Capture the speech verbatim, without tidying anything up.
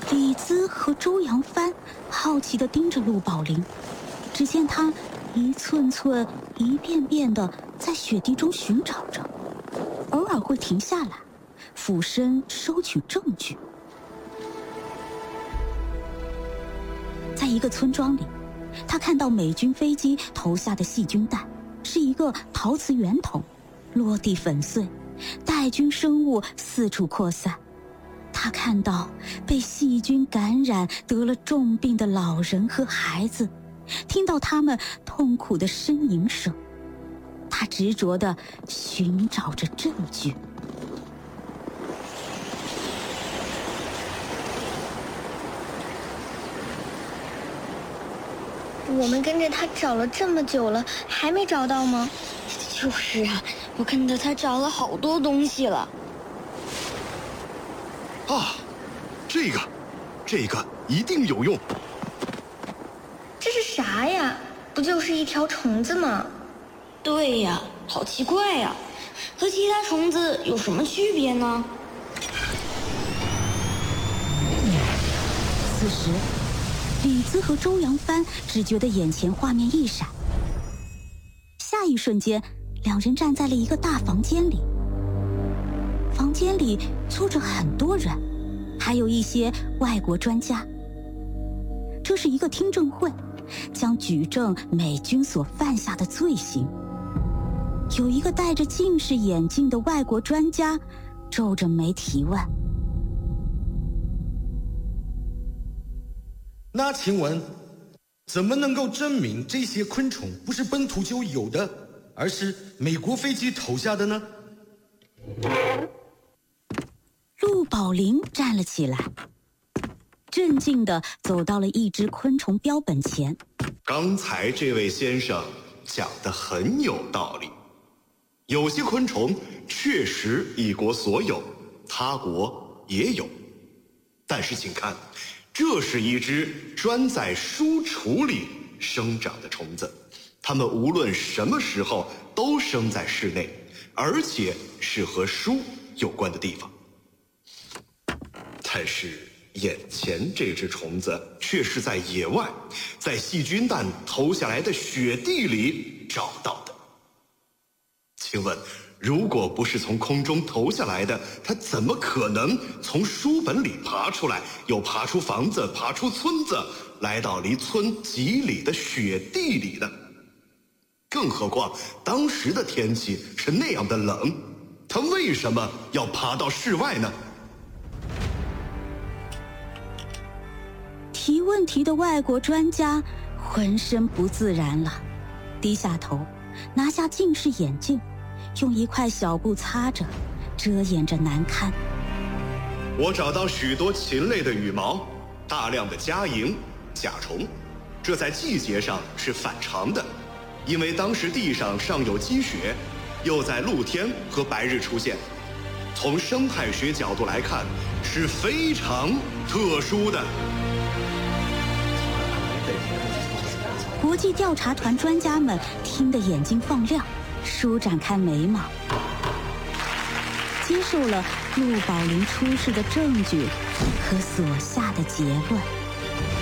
李兹和周扬帆好奇地盯着陆宝林，只见他一寸寸、一遍遍地在雪地中寻找着，偶尔会停下来，俯身收取证据。在一个村庄里，他看到美军飞机投下的细菌弹，是一个陶瓷圆筒，落地粉碎，带菌生物四处扩散。他看到被细菌感染得了重病的老人和孩子，听到他们痛苦的呻吟声。他执着地寻找着证据。 我们跟着他找了这么久了，还没找到吗？ 就是啊，我跟着他找了好多东西了。 啊，这个，这个一定有用。 这是啥呀？不就是一条虫子吗？ 对呀，好奇怪呀，和其他虫子有什么区别呢？ 此时，李兹和周扬帆只觉得眼前画面一闪，下一瞬间，两人站在了一个大房间里。房间里坐着很多人，还有一些外国专家。这是一个听证会，将举证美军所犯下的罪行。有一个戴着近视眼镜的外国专家皱着眉提问： 那请问，怎么能够证明这些昆虫不是本土就有的，而是美国飞机投下的呢？ 陆宝林站了起来，镇静地走到了一只昆虫标本前。 刚才这位先生讲得很有道理，有些昆虫确实一国所有，他国也有，但是请看，这是一只专在书橱里生长的虫子，它们无论什么时候都生在室内，而且是和书有关的地方。但是眼前这只虫子却是在野外，在细菌弹投下来的雪地里找到的。请问，如果不是从空中投下来的，它怎么可能从书本里爬出来，又爬出房子，爬出村子，来到离村几里的雪地里呢？更何况当时的天气是那样的冷，它为什么要爬到室外呢？ 提问题的外国专家浑身不自然了，低下头，拿下近视眼镜，用一块小布擦着，遮掩着难堪。 我找到许多禽类的羽毛，大量的家蝇、甲虫，这在季节上是反常的，因为当时地上尚有积雪，又在露天和白日出现，从生态学角度来看是非常特殊的。 国际调查团专家们听得眼睛放亮，舒展开眉毛，接受了陆宝林出示的证据和所下的结论。